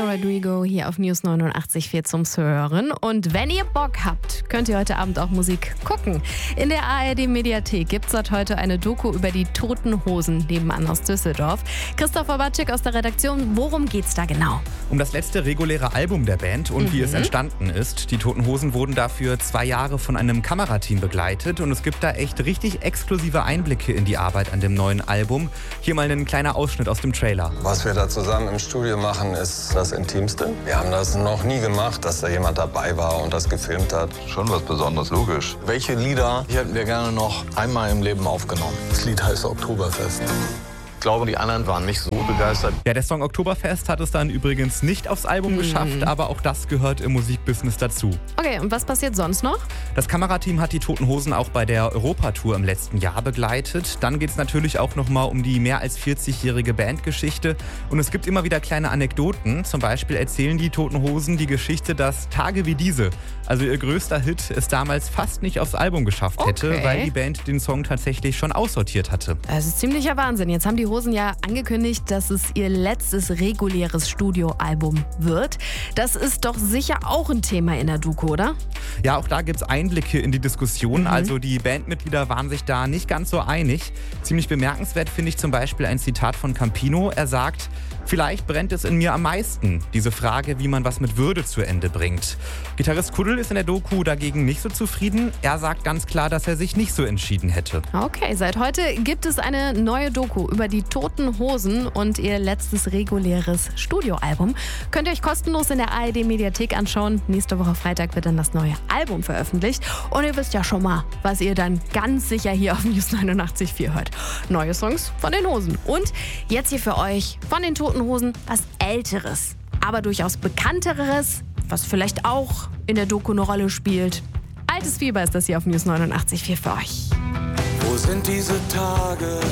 Rodrigo hier auf News 89.4 zum Hören. Und wenn ihr Bock habt, könnt ihr heute Abend auch Musik gucken. In der ARD-Mediathek gibt es seit heute eine Doku über die Toten Hosen nebenan aus Düsseldorf. Christopher Batschik aus der Redaktion, worum geht's da genau? Um das letzte reguläre Album der Band und wie es entstanden ist. Die Toten Hosen wurden dafür 2 Jahre von einem Kamerateam begleitet und es gibt da echt richtig exklusive Einblicke in die Arbeit an dem neuen Album. Hier mal ein kleiner Ausschnitt aus dem Trailer. Was wir da zusammen im Studio machen, ist das Intimste. Wir haben das noch nie gemacht, dass da jemand dabei war und das gefilmt hat. Schon was Besonderes, logisch. Welche Lieder hätten wir gerne noch einmal im Leben aufgenommen? Das Lied heißt Oktoberfest. Ich glaube, die anderen waren nicht so begeistert. Ja, der Song Oktoberfest hat es dann übrigens nicht aufs Album geschafft, aber auch das gehört im Musikbusiness dazu. Okay, und was passiert sonst noch? Das Kamerateam hat die Toten Hosen auch bei der Europatour im letzten Jahr begleitet. Dann geht es natürlich auch nochmal um die mehr als 40-jährige Bandgeschichte. Und es gibt immer wieder kleine Anekdoten. Zum Beispiel erzählen die Toten Hosen die Geschichte, dass Tage wie diese, also ihr größter Hit, es damals fast nicht aufs Album geschafft hätte, weil die Band den Song tatsächlich schon aussortiert hatte. Das ist ziemlicher Wahnsinn. Jetzt haben die Hosen ja angekündigt, dass es ihr letztes reguläres Studioalbum wird. Das ist doch sicher auch ein Thema in der Doku, oder? Ja, auch da gibt es Einblicke in die Diskussion. Also die Bandmitglieder waren sich da nicht ganz so einig. Ziemlich bemerkenswert finde ich zum Beispiel ein Zitat von Campino. Er sagt: Vielleicht brennt es in mir am meisten. Diese Frage, wie man was mit Würde zu Ende bringt. Gitarrist Kuddel ist in der Doku dagegen nicht so zufrieden. Er sagt ganz klar, dass er sich nicht so entschieden hätte. Okay, seit heute gibt es eine neue Doku über die Toten Hosen und ihr letztes reguläres Studioalbum. Könnt ihr euch kostenlos in der ARD-Mediathek anschauen. Nächste Woche Freitag wird dann das neue Album veröffentlicht. Und ihr wisst ja schon mal, was ihr dann ganz sicher hier auf News 89.4 hört. Neue Songs von den Hosen. Und jetzt hier für euch von den Toten Hosen was Älteres, aber durchaus Bekannteres, was vielleicht auch in der Doku eine Rolle spielt. Altes Fieber ist das hier auf News 89.4 für euch. Wo sind diese Tage,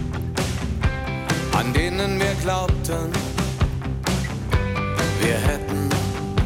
an denen wir glaubten, wir hätten